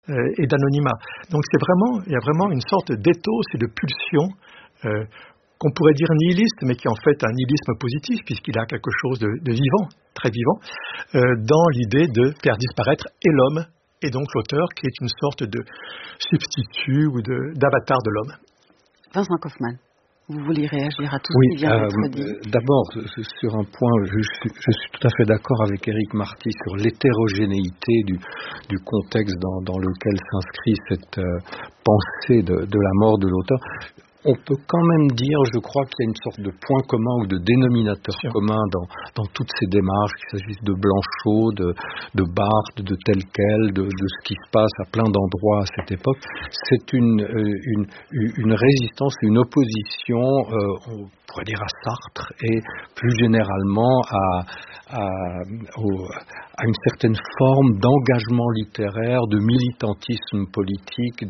et d'anonymat. Donc il y a vraiment une sorte d'éthos et de pulsion qu'on pourrait dire nihiliste, mais qui est en fait un nihilisme positif, puisqu'il a quelque chose de vivant, très vivant, dans l'idée de faire disparaître et l'homme, et donc l'auteur, qui est une sorte de substitut ou d'avatar de l'homme. Vincent Kaufmann, vous voulez réagir à tout ce qui vient d'être dit? D'abord, sur un point, je suis tout à fait d'accord avec Éric Marty sur l'hétérogénéité du contexte dans lequel s'inscrit cette pensée de la mort de l'auteur. On peut quand même dire, je crois, qu'il y a une sorte de point commun ou de dénominateur commun dans toutes ces démarches, qu'il s'agisse de Blanchot, de Barthes, de tel quel, de ce qui se passe à plein d'endroits à cette époque. C'est une résistance, une opposition, on pourrait dire à Sartre, et plus généralement à une certaine forme d'engagement littéraire, de militantisme politique,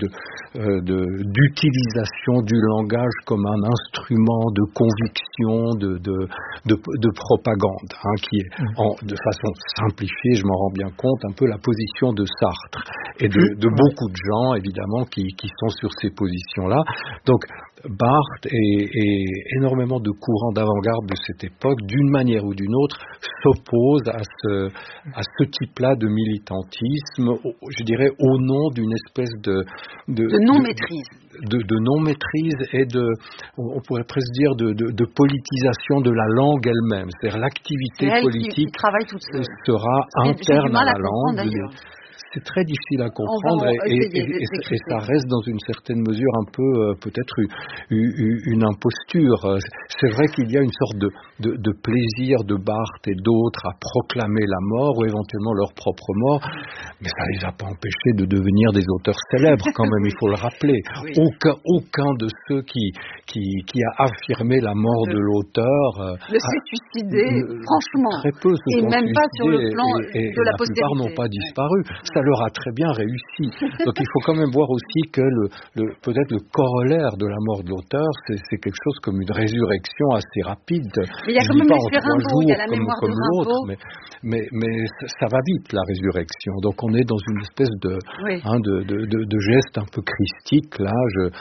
d'utilisation du langage comme un instrument de conviction, de propagande, qui est, de façon simplifiée, je m'en rends bien compte, un peu la position de Sartre et de beaucoup de gens, évidemment, qui sont sur ces positions-là. Donc, Barthes et énormément de courants d'avant-garde de cette époque, d'une manière ou d'une autre, s'opposent à ce type-là de militantisme, je dirais au nom d'une espèce de non-maîtrise. De non-maîtrise et on pourrait presque dire de politisation de la langue elle-même. C'est-à-dire l'activité politique sera interne à la langue. C'est très difficile à comprendre et ça reste dans une certaine mesure un peu peut-être une imposture. C'est vrai qu'il y a une sorte de plaisir de Barthes et d'autres à proclamer la mort ou éventuellement leur propre mort, mais ça ne les a pas empêchés de devenir des auteurs célèbres quand même, il faut le rappeler. Oui. Aucun de ceux qui a affirmé la mort de l'auteur ne s'est suicidé, franchement. Très peu se et sont même pas sur le plan et de la postérité. La plupart n'ont pas disparu. Ça leur a très bien réussi. Donc il faut quand même voir aussi que peut-être le corollaire de la mort de l'auteur, c'est quelque chose comme une résurrection assez rapide. Mais il y a quand même l'effet Rimbaud, il y a la mémoire de Rimbaud. Mais ça va vite, la résurrection. Donc on est dans une espèce de geste un peu christique. Là,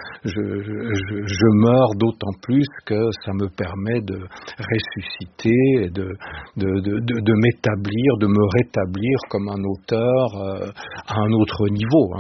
je meurs d'autant plus que ça me permet de ressusciter, et de m'établir, de me rétablir comme un auteur à un autre niveau.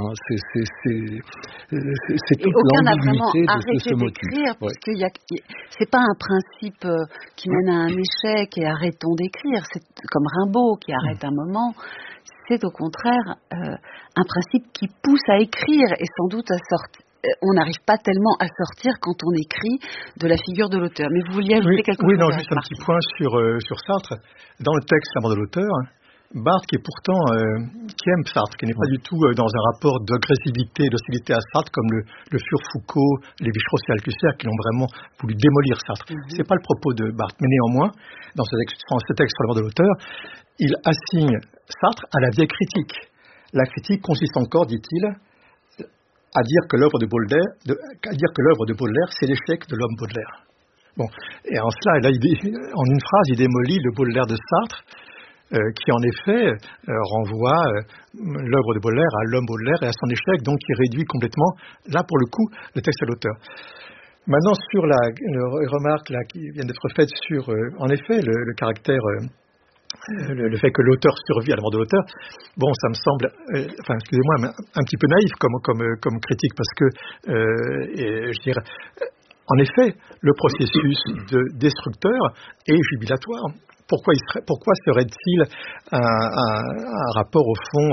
C'est toute l'ambiguïté de ce motif. Parce que c'est pas un principe qui mène à un échec et arrêtons d'écrire. C'est comme Rimbaud qui arrête un moment. C'est au contraire un principe qui pousse à écrire et sans doute à sortir. On n'arrive pas tellement à sortir quand on écrit de la figure de l'auteur. Mais vous vouliez ajouter quelque chose? Oui, non, juste un petit point sur Sartre. Dans le texte La mort de l'auteur, Barthes, qui est pourtant qui aime Sartre, qui n'est pas du tout dans un rapport d'agressivité, d'hostilité à Sartre, comme le furent Foucault, Lévi-Strauss et Althusser, qui ont vraiment voulu démolir Sartre. C'est pas le propos de Barthes, mais néanmoins, dans ce texte sur la mort de l'auteur, il assigne Sartre à la vieille critique. La critique consiste encore, dit-il, à dire que l'œuvre de Baudelaire, c'est l'échec de l'homme Baudelaire. Bon, et en cela, là, en une phrase, il démolit le Baudelaire de Sartre, qui en effet renvoie l'œuvre de Baudelaire à l'homme Baudelaire et à son échec, donc qui réduit complètement, là pour le coup, le texte à l'auteur. Maintenant, sur les remarques là, qui viennent d'être faites sur, en effet, le caractère, le fait que l'auteur survit à la mort de l'auteur, bon, ça me semble, excusez-moi, mais un petit peu naïf comme critique, parce que, je dirais, en effet, le processus de destructeur est jubilatoire. Pourquoi serait-il un rapport au fond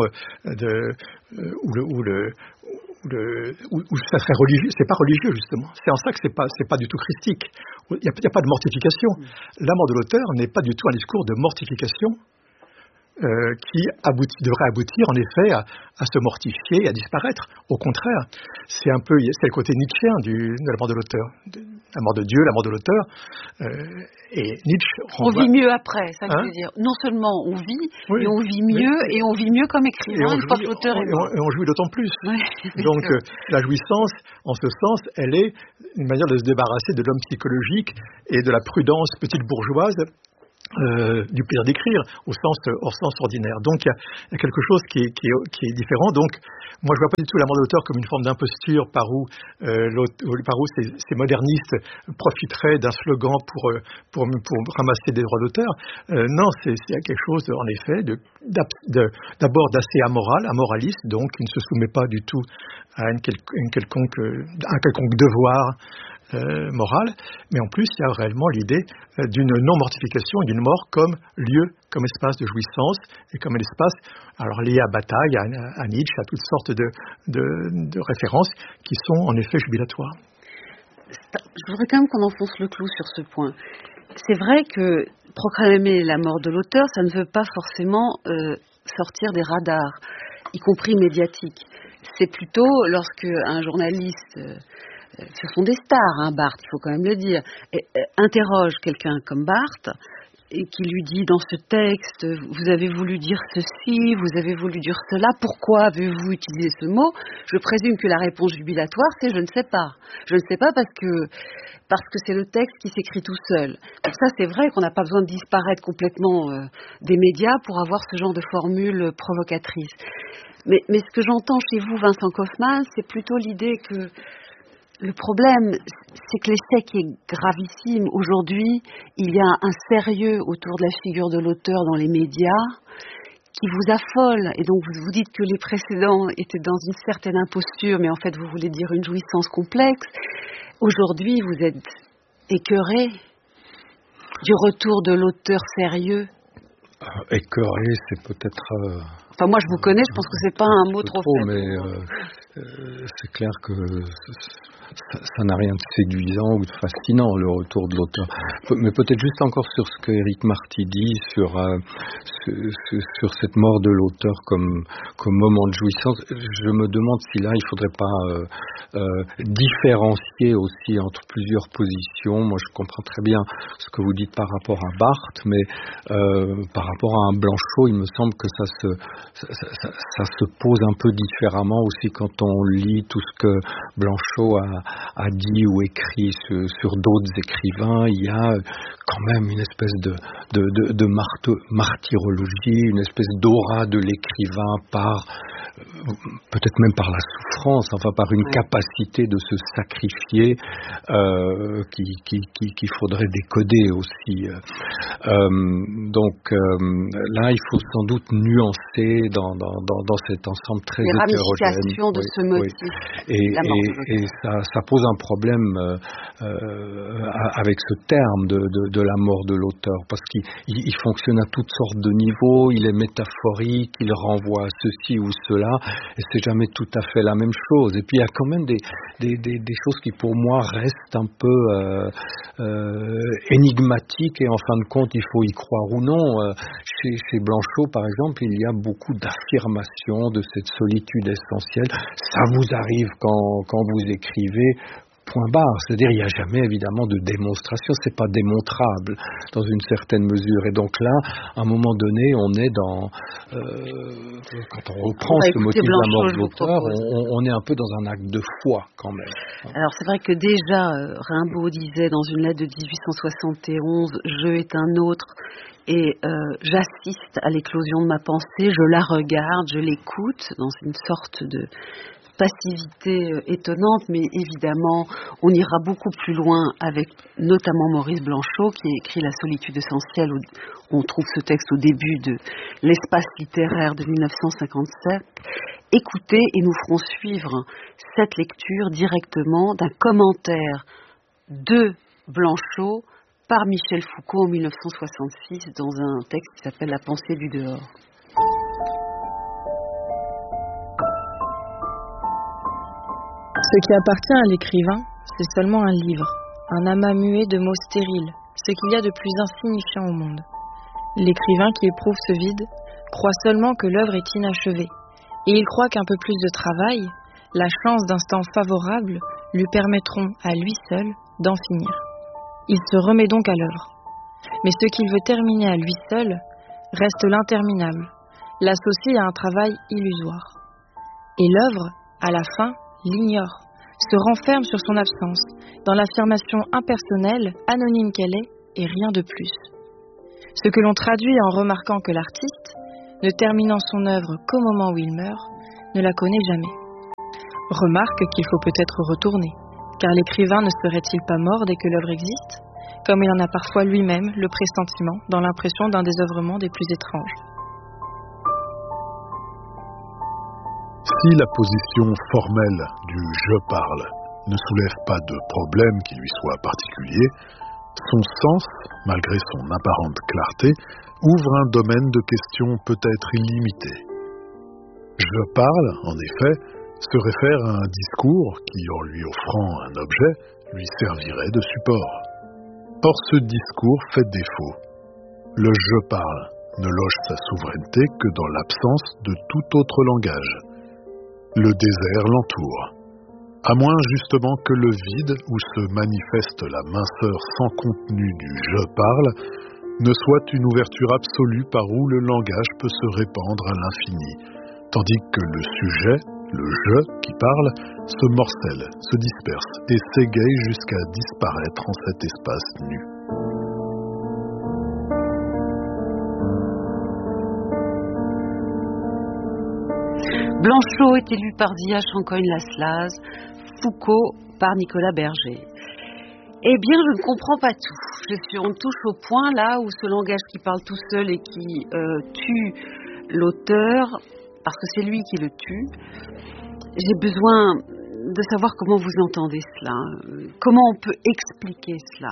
où ça serait religieux? C'est pas religieux justement. C'est en ça que c'est pas du tout christique. Il y a pas de mortification. La mort de l'auteur n'est pas du tout un discours de mortification qui devrait aboutir en effet à se mortifier et à disparaître. Au contraire, c'est le côté nietzschéen de la mort de l'auteur, la mort de Dieu, la mort de l'auteur. Et Nietzsche on vit mieux après, ça veut dire. Non seulement on vit, mais on vit mieux et on vit mieux comme écrivain une fois que l'auteur est mort. Et on jouit d'autant plus. Donc la jouissance, en ce sens, elle est une manière de se débarrasser de l'homme psychologique et de la prudence petite bourgeoise du plaisir d'écrire au sens ordinaire. Donc il y a quelque chose qui est différent. Donc moi je vois pas du tout la mort de l'auteur comme une forme d'imposture par où ces modernistes profiteraient d'un slogan pour ramasser des droits d'auteur. Non, c'est quelque chose en effet d'abord d'assez amoraliste, donc qui ne se soumet pas du tout à un quelconque devoir morale, mais en plus il y a réellement l'idée d'une non-mortification et d'une mort comme lieu, comme espace de jouissance et comme un espace, alors lié à Bataille, à Nietzsche, à toutes sortes de références qui sont en effet jubilatoires. Je voudrais quand même qu'on enfonce le clou sur ce point. C'est vrai que proclamer la mort de l'auteur, ça ne veut pas forcément sortir des radars, y compris médiatiques. C'est plutôt lorsque un journaliste ce sont des stars, Barthes, il faut quand même le dire, interroge quelqu'un comme Barthes et qui lui dit dans ce texte, vous avez voulu dire ceci, vous avez voulu dire cela, pourquoi avez-vous utilisé ce mot? Je présume que la réponse jubilatoire, c'est je ne sais pas. Je ne sais pas parce que c'est le texte qui s'écrit tout seul. Donc ça, c'est vrai qu'on n'a pas besoin de disparaître complètement des médias pour avoir ce genre de formule provocatrice. Mais ce que j'entends chez vous, Vincent Kaufmann, c'est plutôt l'idée que le problème, c'est que l'échec est gravissime. Aujourd'hui, il y a un sérieux autour de la figure de l'auteur dans les médias qui vous affole. Et donc, vous dites que les précédents étaient dans une certaine imposture, mais en fait, vous voulez dire une jouissance complexe. Aujourd'hui, vous êtes écœuré du retour de l'auteur sérieux. Écœuré, c'est peut-être... Enfin, moi, je vous connais, je pense que c'est pas un mot trop faible. Mais c'est clair que ça n'a rien de séduisant ou de fascinant, le retour de l'auteur. Mais peut-être juste encore sur ce que Éric Marty dit sur cette mort de l'auteur comme moment de jouissance. Je me demande si là, il ne faudrait pas différencier aussi entre plusieurs positions. Moi, je comprends très bien ce que vous dites par rapport à Barthes, mais par rapport à un Blanchot, il me semble que ça se pose un peu différemment aussi quand on lit tout ce que Blanchot a dit ou écrit sur d'autres écrivains. Il y a quand même une espèce de martyrologie, une espèce d'aura de l'écrivain peut-être même par la souffrance, enfin par une capacité de se sacrifier qu'il faudrait décoder aussi. Donc là, il faut sans doute nuancer dans cet ensemble très hétérogène. Les ramifications de ce motif. Et ça pose un problème avec ce terme de la mort de l'auteur, parce qu'il fonctionne à toutes sortes de niveaux, il est métaphorique, il renvoie à ceci ou cela, et c'est jamais tout à fait la même chose. Et puis il y a quand même des choses qui pour moi restent un peu énigmatiques, et en fin de compte il faut y croire ou non. Chez Blanchot par exemple, il y a beaucoup d'affirmations de cette solitude essentielle. Ça vous arrive quand vous écrivez, point barre. C'est-à-dire, il n'y a jamais évidemment de démonstration, c'est pas démontrable dans une certaine mesure. Et donc là, à un moment donné, on est dans quand on reprend ce motif de la mort de l'auteur, on est un peu dans un acte de foi quand même. Alors c'est vrai que déjà Rimbaud disait dans une lettre de 1871, je est un autre. Et j'assiste à l'éclosion de ma pensée, je la regarde, je l'écoute dans une sorte de passivité étonnante, mais évidemment, on ira beaucoup plus loin avec notamment Maurice Blanchot qui a écrit La solitude essentielle, où on trouve ce texte au début de l'espace littéraire de 1957. Écoutez et nous ferons suivre cette lecture directement d'un commentaire de Blanchot par Michel Foucault en 1966 dans un texte qui s'appelle La pensée du dehors. Ce qui appartient à l'écrivain, c'est seulement un livre, un amas muet de mots stériles, ce qu'il y a de plus insignifiant au monde. L'écrivain qui éprouve ce vide croit seulement que l'œuvre est inachevée, et il croit qu'un peu plus de travail, la chance d'instants favorables, lui permettront à lui seul d'en finir. Il se remet donc à l'œuvre. Mais ce qu'il veut terminer à lui seul reste l'interminable, l'associe à un travail illusoire. Et l'œuvre, à la fin, l'ignore, se renferme sur son absence, dans l'affirmation impersonnelle, anonyme qu'elle est, et rien de plus. Ce que l'on traduit en remarquant que l'artiste, ne terminant son œuvre qu'au moment où il meurt, ne la connaît jamais. Remarque qu'il faut peut-être retourner, car l'écrivain ne serait-il pas mort dès que l'œuvre existe, comme il en a parfois lui-même le pressentiment dans l'impression d'un désœuvrement des plus étranges. Si la position formelle du « je parle » ne soulève pas de problème qui lui soit particulier, son sens, malgré son apparente clarté, ouvre un domaine de questions peut-être illimité. Je parle, en effet, se réfère à un discours qui, en lui offrant un objet, lui servirait de support. Or, ce discours fait défaut. Le « je parle » ne loge sa souveraineté que dans l'absence de tout autre langage. Le désert l'entoure. À moins justement que le vide où se manifeste la minceur sans contenu du « je parle » ne soit une ouverture absolue par où le langage peut se répandre à l'infini, tandis que le sujet, le « je » qui parle, se morcelle, se disperse et s'égaye jusqu'à disparaître en cet espace nu. Blanchot est élu par Zia Chancogne-Laslas, Foucault par Nicolas Berger. Eh bien, je ne comprends pas tout. On touche au point là où ce langage qui parle tout seul et qui tue l'auteur, parce que c'est lui qui le tue. J'ai besoin de savoir comment vous entendez cela. Comment on peut expliquer cela.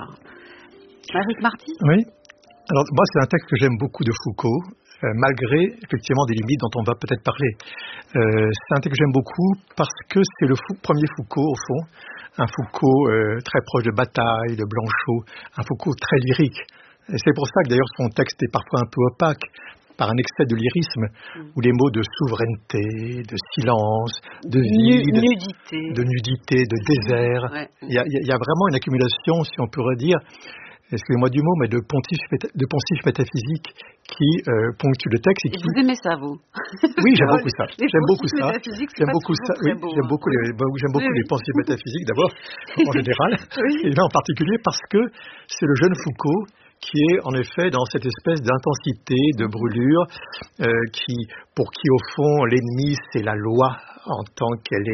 Éric Marty ? Oui. Alors, moi, c'est un texte que j'aime beaucoup de Foucault, malgré, effectivement, des limites dont on va peut-être parler. C'est un texte que j'aime beaucoup parce que c'est le premier Foucault, au fond. Un Foucault très proche de Bataille, de Blanchot, un Foucault très lyrique. Et c'est pour ça que, d'ailleurs, son texte est parfois un peu opaque, par un excès de lyrisme, où les mots de souveraineté, de silence, de vide, de nudité, de désert, ouais. Il y a vraiment une accumulation, si on pourrait dire, excusez-moi du mot, mais de poncifs métaphysiques qui ponctuent le texte. Et vous aimez ça, vous ? Oui, j'aime beaucoup ça. J'aime beaucoup ça. J'aime beaucoup ça. Oui, j'aime beaucoup les poncifs métaphysiques, d'abord, en général, et là en particulier parce que c'est le jeune Foucault qui est en effet dans cette espèce d'intensité, de brûlure, pour qui au fond l'ennemi c'est la loi en tant qu'elle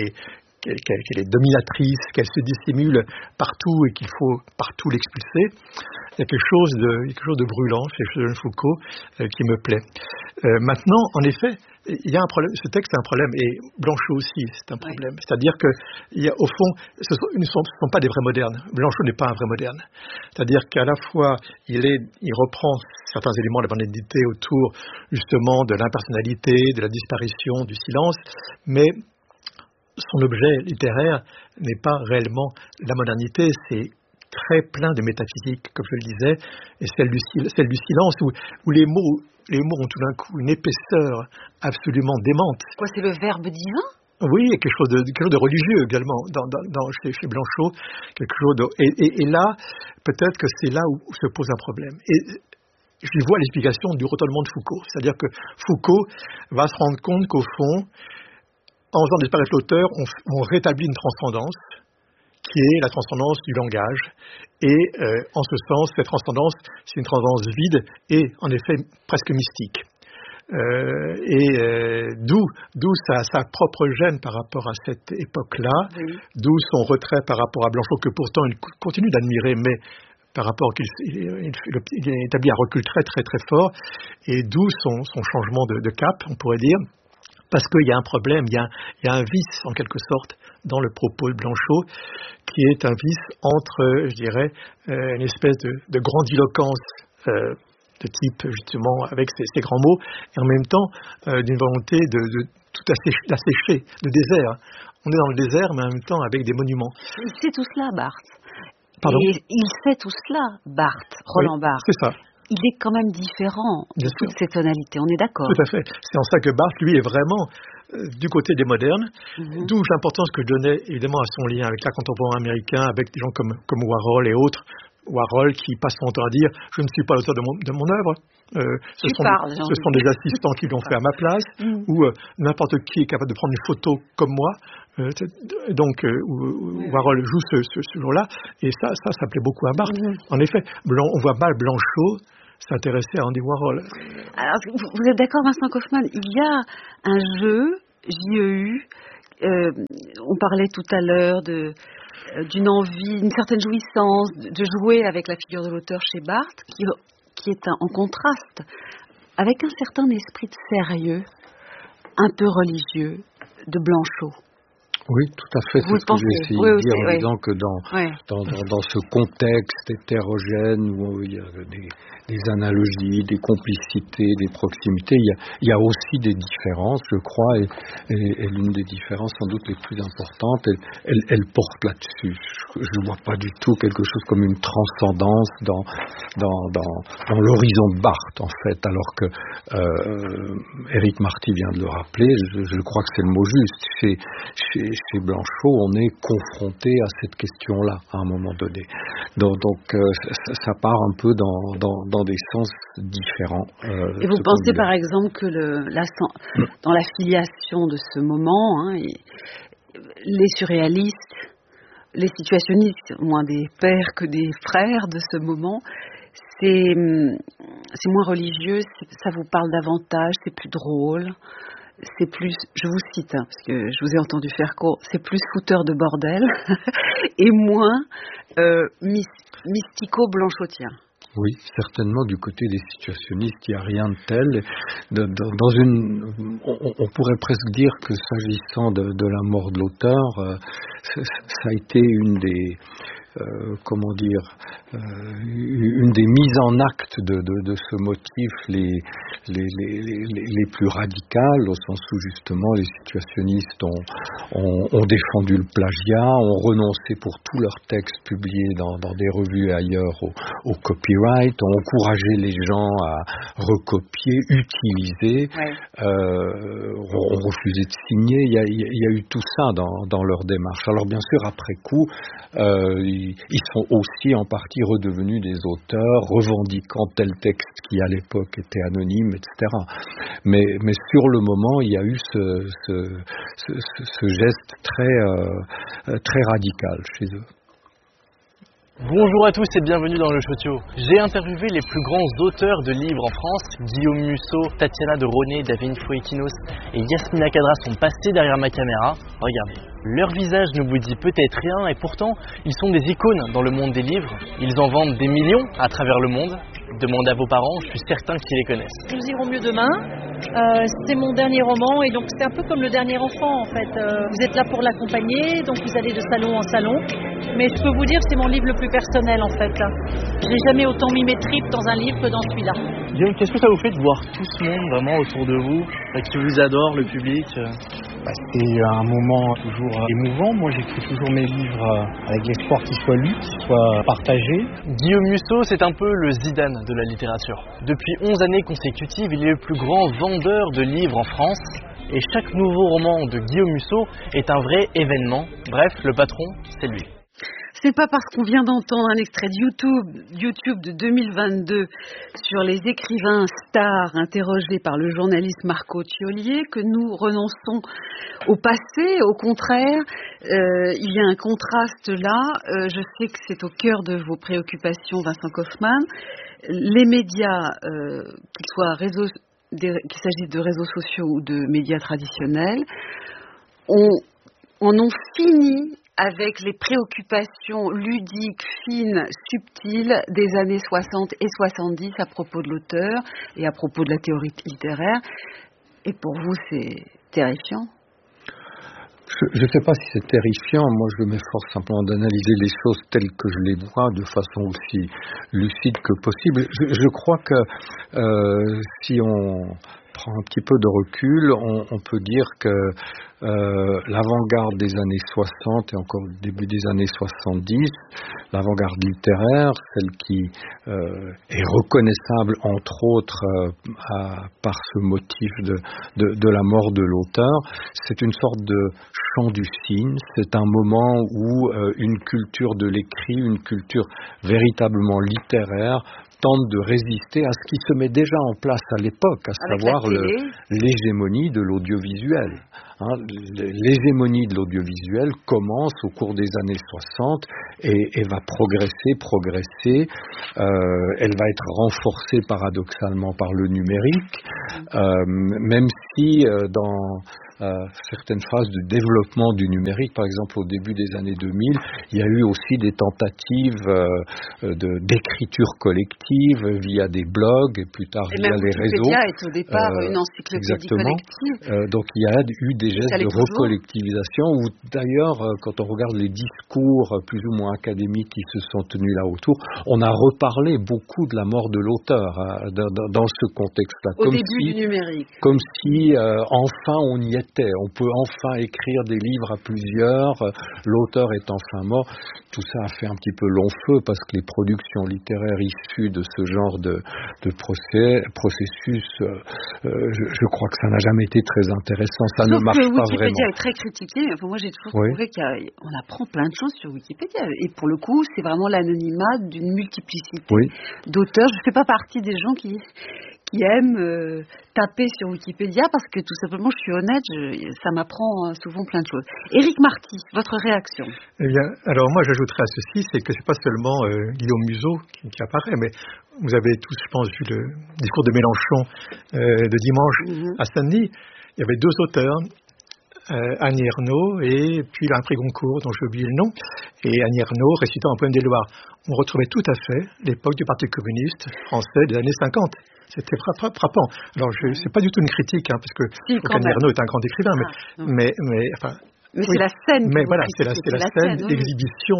est dominatrice, qu'elle se dissimule partout et qu'il faut partout l'expulser. Il y a quelque chose de brûlant chez ce jeune Foucault qui me plaît. Maintenant, en effet, il y a un problème. Ce texte a un problème, et Blanchot aussi, c'est un problème. Oui. C'est-à-dire que, au fond, ce ne sont pas des vrais modernes. Blanchot n'est pas un vrai moderne. C'est-à-dire qu'à la fois, il reprend certains éléments de la modernité autour, justement, de l'impersonnalité, de la disparition, du silence, mais son objet littéraire n'est pas réellement la modernité, c'est très plein de métaphysique, comme je le disais, et celle du silence, où les mots ont tout d'un coup une épaisseur absolument démente. Quoi, c'est le verbe divin ? Oui, il y a quelque chose de religieux également chez Blanchot, quelque chose et là, peut-être que c'est là où se pose un problème. Et je vois l'explication du retournement de Foucault, c'est-à-dire que Foucault va se rendre compte qu'au fond, en faisant disparaître l'auteur, on rétablit une transcendance qui est la transcendance du langage. Et en ce sens, cette transcendance, c'est une transcendance vide et en effet presque mystique. D'où sa propre gêne par rapport à cette époque-là, oui. D'où son retrait par rapport à Blanchot, que pourtant il continue d'admirer, mais par rapport qu'il établit un recul très très très fort, et d'où son changement de cap, on pourrait dire. Parce qu'il y a un problème, il y a un vice, en quelque sorte, dans le propos de Blanchot, qui est un vice entre, je dirais, une espèce de grandiloquence de type, justement, avec ces grands mots, et en même temps, d'une volonté de tout assécher, de désert. On est dans le désert, mais en même temps avec des monuments. Il sait tout cela, Barthes. Pardon ? Et il sait tout cela, Barthes, Roland Barthes. C'est ça. Il est quand même différent de toutes ces tonalités, on est d'accord. Tout à fait. C'est en ça que Barthes, lui, est vraiment du côté des modernes, d'où l'importance que je donnais évidemment à son lien avec l'art contemporain américain, avec des gens comme Warhol et autres. Warhol qui passe son temps à dire « je ne suis pas l'auteur de mon œuvre, ce sont des assistants qui l'ont fait à ma place, ou n'importe qui est capable de prendre une photo comme moi ». Donc Warhol joue ce jour-là, et ça plaît beaucoup à Barthes. En effet, on voit mal Blanchot s'intéresser à Andy Warhol. Alors, vous êtes d'accord, Vincent Kaufmann, il y a un jeu, JEU, on parlait tout à l'heure d'une envie, une certaine jouissance de jouer avec la figure de l'auteur chez Barthes, qui est en contraste avec un certain esprit de sérieux, un peu religieux, de Blanchot. Oui, tout à fait. C'est ce que j'ai essayé de dire en disant que dans ce contexte hétérogène où il y a des analogies, des complicités, des proximités, il y a aussi des différences, je crois, et l'une des différences sans doute les plus importantes, elle porte là-dessus. Je ne vois pas du tout quelque chose comme une transcendance dans l'horizon de Barthes, en fait, alors que Éric Marty vient de le rappeler, je crois que c'est le mot juste. Chez Blanchot, on est confronté à cette question-là à un moment donné. Donc ça part un peu dans des sens différents. Et vous pensez par exemple que dans la filiation de ce moment, les surréalistes, les situationnistes, moins des pères que des frères de ce moment, c'est moins religieux, ça vous parle davantage, c'est plus drôle. C'est plus, je vous cite, parce que je vous ai entendu faire court, c'est plus fouteur de bordel et moins mystico-blanchotien. Oui, certainement du côté des situationnistes, il n'y a rien de tel. On pourrait presque dire que s'agissant de la mort de l'auteur, ça a été une des... une des mises en acte de ce motif les plus radicales, au sens où justement les situationnistes ont défendu le plagiat, ont renoncé pour tous leurs textes publiés dans des revues et ailleurs au copyright, ont encouragé les gens à recopier, utiliser, ont refusé de signer. Il y a eu tout ça dans leur démarche. Alors bien sûr, après coup, ils sont aussi en partie redevenus des auteurs, revendiquant tel texte qui à l'époque était anonyme, etc. Mais sur le moment, il y a eu ce geste très radical chez eux. Bonjour à tous et bienvenue dans le Chotio. J'ai interviewé les plus grands auteurs de livres en France. Guillaume Musso, Tatiana de Roné, David Fouekinos et Yasmina Kadra sont passés derrière ma caméra. Regardez. Leur visage ne vous dit peut-être rien et pourtant ils sont des icônes dans le monde des livres. Ils en vendent des millions à travers le monde. Demandez à vos parents, je suis certain qu'ils les connaissent. Nous irons mieux demain. C'est mon dernier roman et donc c'est un peu comme le dernier enfant en fait. Vous êtes là pour l'accompagner, donc vous allez de salon en salon. Mais je peux vous dire c'est mon livre le plus personnel en fait. J'ai jamais autant mis mes tripes dans un livre que dans celui-là. Guillaume, qu'est-ce que ça vous fait de voir tout ce monde vraiment autour de vous, qui vous adore, le public? C'est un moment toujours émouvant. Moi, j'écris toujours mes livres avec l'espoir qu'ils soient lus, qu'ils soient partagés. Guillaume Musso, c'est un peu le Zidane de la littérature. Depuis 11 années consécutives, il est le plus grand vendeur de livres en France. Et chaque nouveau roman de Guillaume Musso est un vrai événement. Bref, le patron, c'est lui. C'est pas parce qu'on vient d'entendre un extrait de YouTube de 2022 sur les écrivains stars interrogés par le journaliste Marco Thiollier que nous renonçons au passé. Au contraire, il y a un contraste là. Je sais que c'est au cœur de vos préoccupations, Vincent Kaufmann. Les médias, qu'il s'agisse de réseaux sociaux ou de médias traditionnels, en ont fini avec les préoccupations ludiques, fines, subtiles des années 60 et 70 à propos de l'auteur et à propos de la théorie littéraire. Et pour vous, c'est terrifiant ? Je ne sais pas si c'est terrifiant. Moi, je m'efforce simplement d'analyser les choses telles que je les vois, de façon aussi lucide que possible. Je crois que si on prend un petit peu de recul, on peut dire que l'avant-garde des années 60 et encore le début des années 70, l'avant-garde littéraire, celle qui est reconnaissable entre autres par ce motif de la mort de l'auteur, c'est une sorte de chant du cygne. C'est un moment où une culture de l'écrit, une culture véritablement littéraire tente de résister à ce qui se met déjà en place à l'époque, à savoir l'hégémonie de l'audiovisuel. L'hégémonie de l'audiovisuel commence au cours des années 60 et va progresser. Elle va être renforcée paradoxalement par le numérique, même si dans certaines phases de développement du numérique, par exemple au début des années 2000, il y a eu aussi des tentatives d'écriture collective via des blogs et plus tard via les réseaux. Wikipédia est au départ une encyclopédie collective. Donc il y a eu des gestes de recollectivisation où d'ailleurs, quand on regarde les discours plus ou moins académiques qui se sont tenus là autour, on a reparlé beaucoup de la mort de l'auteur dans ce contexte-là. Au début du numérique. Comme si enfin on y était. On peut enfin écrire des livres à plusieurs, l'auteur est enfin mort. Tout ça a fait un petit peu long feu parce que les productions littéraires issues de ce genre de processus, je crois que ça n'a jamais été très intéressant. Ça ne marche pas vraiment. Wikipédia est très critiqué. Enfin, moi, j'ai toujours trouvé qu'on apprend plein de choses sur Wikipédia. Et pour le coup, c'est vraiment l'anonymat d'une multiplicité d'auteurs. Je ne fais pas partie des gens qui aiment taper sur Wikipédia parce que tout simplement, je suis honnête, ça m'apprend souvent plein de choses. Éric Marty, votre réaction? Eh bien, alors moi j'ajouterais à ceci, c'est que c'est pas seulement Guillaume Musso qui apparaît, mais vous avez tous, je pense, vu le discours de Mélenchon de dimanche à Saint-Denis. Il y avait deux auteurs, Annie Ernaux et puis un prix Goncourt dont j'ai oublié le nom, et Annie Ernaux récitant un poème des Loirs. On retrouvait tout à fait l'époque du Parti communiste français des années 50. C'était frappant. Alors, c'est pas du tout une critique, parce que Annie Ernaux est un grand écrivain, mais c'est la scène. Mais voilà, c'est la scène d'exhibition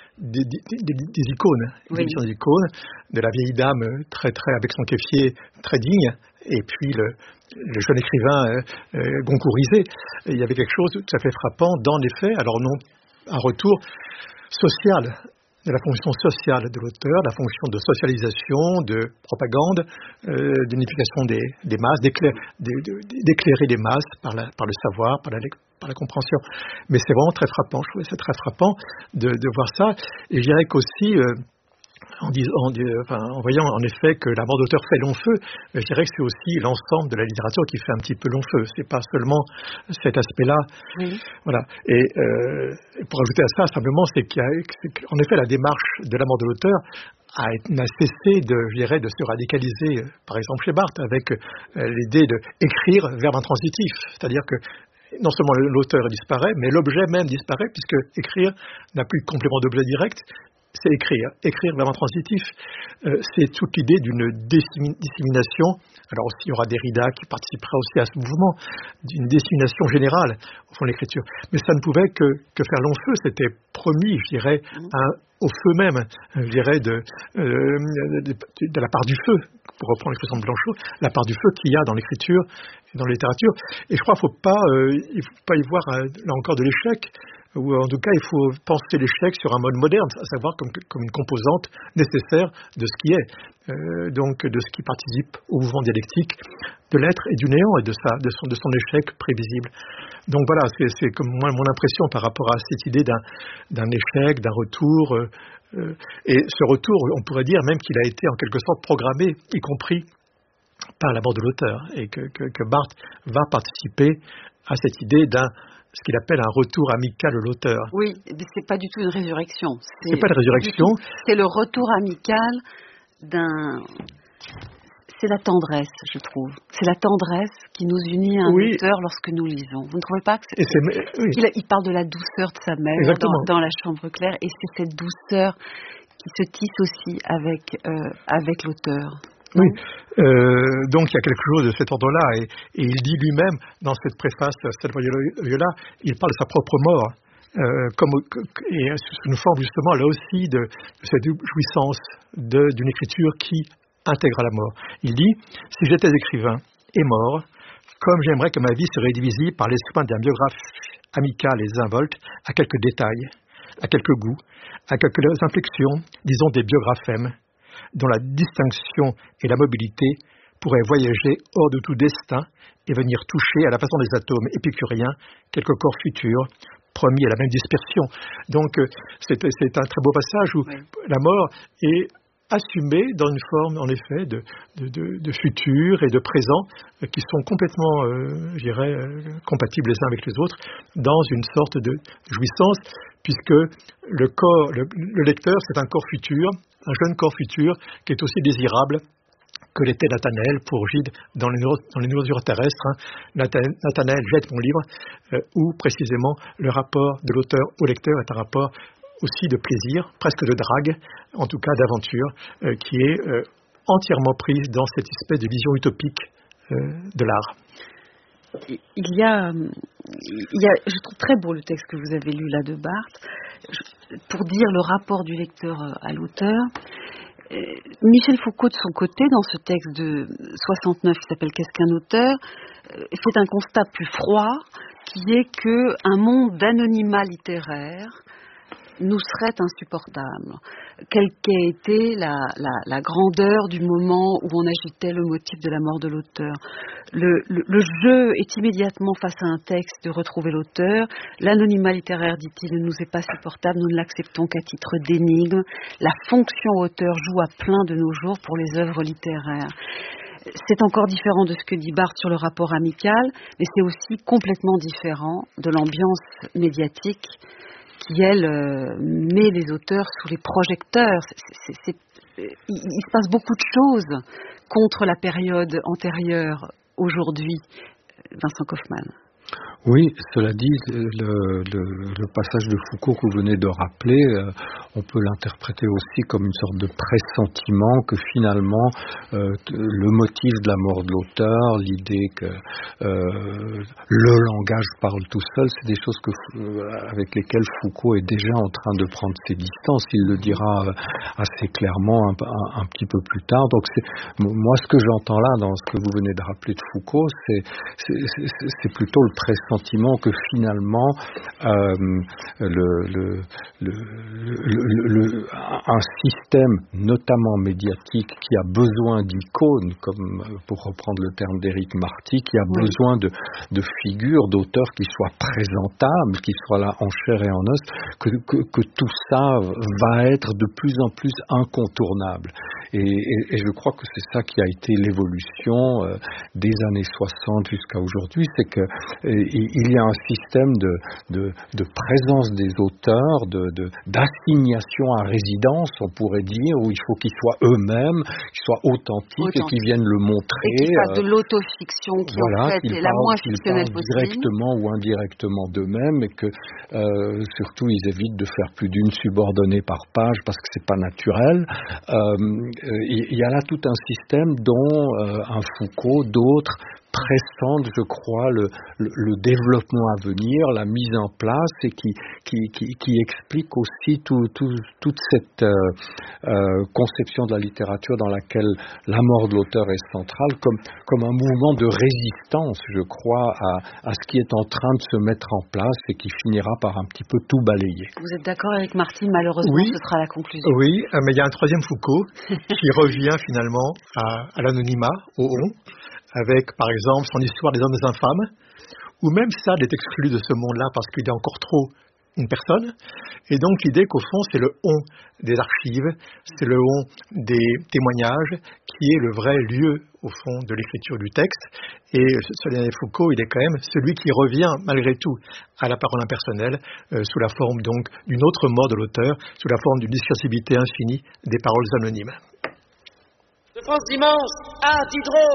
des icônes, des icônes, de la vieille dame très avec son kéfier très digne, et puis le jeune écrivain goncourisé. Il y avait quelque chose de tout à fait frappant dans les faits. Alors non, un retour social de la fonction sociale de l'auteur, la fonction de socialisation, de propagande, d'unification des masses, d'éclairer les masses par le savoir, par la compréhension. Mais c'est vraiment très frappant, je trouvais ça très frappant de voir ça. Et je dirais qu'aussi, en voyant en effet que la mort d'auteur fait long feu, je dirais que c'est aussi l'ensemble de la littérature qui fait un petit peu long feu. C'est pas seulement cet aspect-là. Voilà. Et pour ajouter à ça, simplement, c'est qu'en effet, la démarche de la mort de l'auteur n'a cessé de se radicaliser, par exemple chez Barthes, avec l'idée d'écrire verbe intransitif. C'est-à-dire que non seulement l'auteur disparaît, mais l'objet même disparaît, puisque écrire n'a plus de complément d'objet direct. C'est écrire verbe intransitif, c'est toute l'idée d'une dissémination. Alors aussi, il y aura Derrida qui participera aussi à ce mouvement, d'une dissémination générale au fond de l'écriture. Mais ça ne pouvait que faire long feu, c'était promis, je dirais, au feu même, je dirais, de la part du feu, pour reprendre l'expression de Blanchot, la part du feu qu'il y a dans l'écriture et dans la littérature. Et je crois qu'il ne faut pas y voir, là encore, de l'échec. Ou en tout cas, il faut penser l'échec sur un mode moderne, à savoir comme une composante nécessaire de ce qui est, donc de ce qui participe au mouvement dialectique de l'être et du néant et de son échec prévisible. Donc voilà, c'est comme mon impression par rapport à cette idée d'un échec, d'un retour, et ce retour, on pourrait dire même qu'il a été en quelque sorte programmé, y compris par la mort de l'auteur, et que Barthes va participer à cette idée ce qu'il appelle un retour amical de l'auteur. Oui, mais c'est pas du tout une résurrection. C'est pas une résurrection. C'est le retour amical c'est la tendresse, je trouve. C'est la tendresse qui nous unit à un auteur lorsque nous lisons. Vous ne trouvez pas que il parle de la douceur de sa mère dans La Chambre claire, et c'est cette douceur qui se tisse aussi avec l'auteur. Oui, donc il y a quelque chose de cet ordre-là, et il dit lui-même dans cette préface Salvador Viola, il parle de sa propre mort, et sous une forme justement là aussi de cette jouissance d'une écriture qui intègre la mort. Il dit: si j'étais écrivain et mort, comme j'aimerais que ma vie serait divisée par les soins d'un biographe amical et désinvolte à quelques détails, à quelques goûts, à quelques inflexions, disons des biographèmes, dont la distinction et la mobilité pourraient voyager hors de tout destin et venir toucher à la façon des atomes épicuriens quelques corps futurs, promis à la même dispersion. Donc c'est un très beau passage où la mort est assumés dans une forme, en effet, de futur et de présent qui sont complètement, compatibles les uns avec les autres, dans une sorte de jouissance, puisque le lecteur, c'est un corps futur, un jeune corps futur, qui est aussi désirable que l'était Nathanaël pour Gide dans les nourritures terrestres. Nathanaël jette mon livre, où précisément le rapport de l'auteur au lecteur est un rapport aussi de plaisir, presque de drague, en tout cas d'aventure, qui est entièrement prise dans cette espèce de vision utopique de l'art. Il y a, je trouve très beau le texte que vous avez lu là de Barthes, pour dire le rapport du lecteur à l'auteur. Michel Foucault, de son côté, dans ce texte de 69 qui s'appelle « Qu'est-ce qu'un auteur ?», fait un constat plus froid, qui est qu'un monde d'anonymat littéraire nous serait insupportable. Quelle qu'ait été la grandeur du moment où on agitait le motif de la mort de l'auteur. Le jeu est immédiatement face à un texte de retrouver l'auteur. L'anonymat littéraire, dit-il, ne nous est pas supportable, nous ne l'acceptons qu'à titre d'énigme. La fonction auteur joue à plein de nos jours pour les œuvres littéraires. C'est encore différent de ce que dit Barthes sur le rapport amical, mais c'est aussi complètement différent de l'ambiance médiatique qui, elle, met les auteurs sous les projecteurs. Il se passe beaucoup de choses contre la période antérieure aujourd'hui. Vincent Kaufmann. Oui, cela dit, le passage de Foucault que vous venez de rappeler, on peut l'interpréter aussi comme une sorte de pressentiment que finalement le motif de la mort de l'auteur, l'idée que le langage parle tout seul, c'est des choses avec lesquelles Foucault est déjà en train de prendre ses distances. Il le dira assez clairement un petit peu plus tard. Donc moi, ce que j'entends là dans ce que vous venez de rappeler de Foucault, c'est plutôt le pressentiment que finalement un système notamment médiatique qui a besoin d'icônes, comme pour reprendre le terme d'Éric Marty, qui a besoin de figures, d'auteurs qui soient présentables, qui soient là en chair et en os, que tout ça va être de plus en plus incontournable. Et je crois que c'est ça qui a été l'évolution des années 60 jusqu'à aujourd'hui, c'est que il y a un système de présence des auteurs, d'assignation à résidence, on pourrait dire, où il faut qu'ils soient eux-mêmes, qu'ils soient authentiques et qu'ils viennent le montrer. Et qu'ils fassent de l'autofiction qui en fait est la moins fictionnelle possible. Directement ou indirectement d'eux-mêmes, et que surtout ils évitent de faire plus d'une subordonnée par page parce que c'est pas naturel. Il y a là tout un système dont un Foucault, d'autres pressante, je crois, le développement à venir, la mise en place, et qui explique aussi toute cette conception de la littérature dans laquelle la mort de l'auteur est centrale, comme un mouvement de résistance, je crois, à ce qui est en train de se mettre en place et qui finira par un petit peu tout balayer. Vous êtes d'accord avec Marty? Malheureusement, ce sera la conclusion. Oui, mais il y a un troisième Foucault qui revient finalement à l'anonymat, au on, avec, par exemple, son histoire des hommes infâmes, où même Sade est exclu de ce monde-là parce qu'il est encore trop une personne. Et donc l'idée qu'au fond, c'est le on des archives, c'est le on des témoignages, qui est le vrai lieu, au fond, de l'écriture du texte. Et Soleil Foucault, il est quand même celui qui revient, malgré tout, à la parole impersonnelle, sous la forme donc d'une autre mort de l'auteur, sous la forme d'une discursivité infinie des paroles anonymes. De France Dimanche à Diderot.